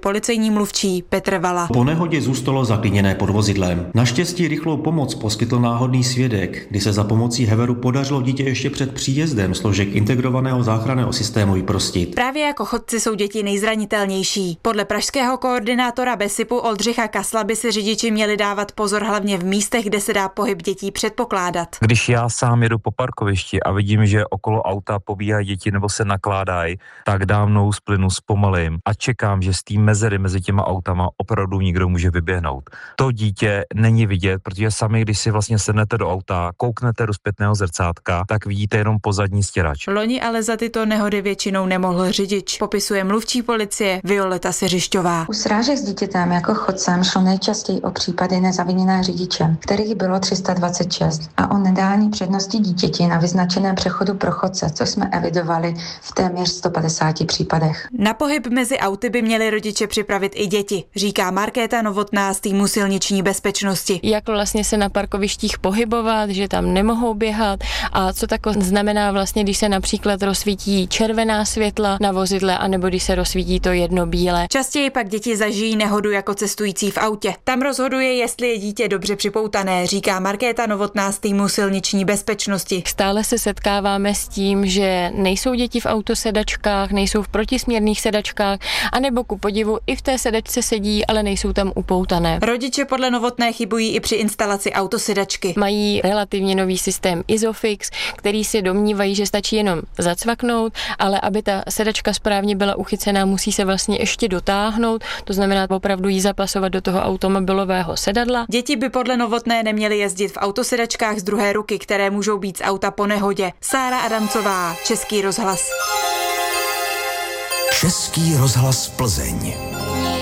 policejní mluvčí Petr Vala. Po nehodě zůstalo zaklíněné pod vozidlem. Naštěstí rychlou pomoc poskytl náhodný svědek, kdy se za pomocí Heveru podařilo dítě ještě před příjezdem složek integrovaného záchranného systému vyprostit. Právě jako chodci jsou děti nejzranitelnější. Podle pražského koordinátora BESIPu Oldřicha Kasla by si řidiči měli dávat pozor hlavně v místech, kde se dá pohyb dětí předpokládat. Když já sám jedu po parkovišti a vidím, že okolo auta pobíhají děti nebo se nakládají, tak dám nous plynu, zpomalím a čekám, že z té mezery mezi těma autama opravdu nikdo může vyběhnout. To dítě není vidět, protože sami, když si vlastně sednete do auta, kouknete do zpětného zrcátka, tak vidíte jenom pozadní stěrač. Loni ale za tyto nehody většinou nemohl řidič, popisuje mluvčí policie Violeta Seřišťová. U srážek s dítětem jako chodcem šlo nejčastěji o případy nezaviněné řidiče, kterých bylo 326, a o nedání přednosti dítěti na vyznačeném přechodu pro chodce, co jsme evidovali v téměř 150 případech. Na pohyb mezi auty by měli rodiče připravit i děti, říká Markéta Novotná z týmu silniční bezpečnosti. Jak vlastně se na parkovištích pohybovat, že tam nemohou běhat a co tak znamená vlastně, když se například rozsvítí červená světla na vozidle anebo když se rozsvítí to jedno bílé. Častěji pak děti zažijí nehodu jako cestující v autě. Tam rozhoduje, jestli je dítě dobře připoutané, říká Markéta Novotná z týmu silniční bezpečnosti. Stále se setkáváme s tím, že nejsou děti v autosedačkách, nejsou v protisměrných sedačkách, anebo ku podivu i v té sedačce sedí, ale nejsou tam upoutané. Rodiče podle Novotné chybují i při instalaci autosedačky. Mají relativně nový systém Isofix, který si domnívají, že stačí jenom zacvaknout, ale aby ta sedačka správně byla uchycená, musí se vlastně ještě dotáhnout, to znamená opravdu jí zapasovat do toho automobilového sedadla. Děti by podle Novotné neměly jezdit v autosedačkách z druhé ruky, které můžou být z auta po nehodě. Sára Adamcová, Český rozhlas. Český rozhlas Plzeň.